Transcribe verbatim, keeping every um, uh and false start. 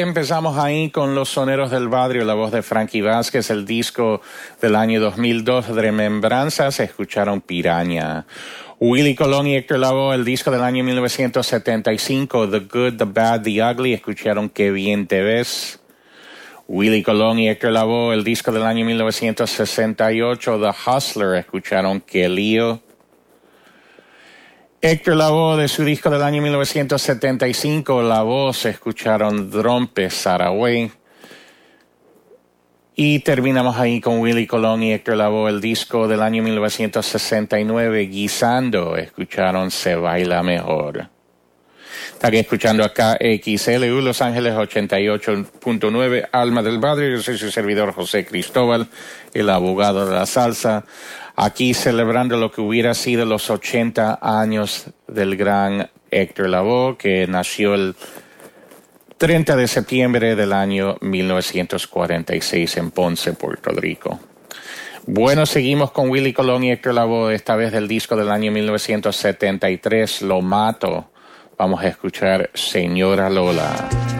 empezamos ahí con Los Soneros del Barrio, la voz de Frankie Vázquez, el disco del año dos mil dos de Remembranzas, escucharon Piraña. Willie Colón y Héctor Lavoe, el disco del año mil novecientos setenta y cinco, The Good, The Bad, The Ugly, escucharon Qué Bien Te Ves. Willie Colón y Héctor Lavoe, el disco del año mil novecientos sesenta y ocho, The Hustler, escucharon Qué Lío. Héctor Lavoe, de su disco del año mil novecientos setenta y cinco, La Voz, escucharon Drompe Saraway. Y terminamos ahí con Willie Colón y Héctor Lavoe, el disco del año mil novecientos sesenta y nueve, Guisando, escucharon Se Baila Mejor. Estaré escuchando acá X L U Los Ángeles ochenta y ocho punto nueve, Alma del Barrio. Yo soy su servidor José Cristóbal, el abogado de la salsa. Aquí celebrando lo que hubiera sido los ochenta años del gran Héctor Lavoe, que nació el treinta de septiembre del año mil novecientos cuarenta y seis en Ponce, Puerto Rico. Bueno, seguimos con Willie Colón y Héctor Lavoe, esta vez del disco del año mil novecientos setenta y tres, Lo Mato. Vamos a escuchar Señora Lola.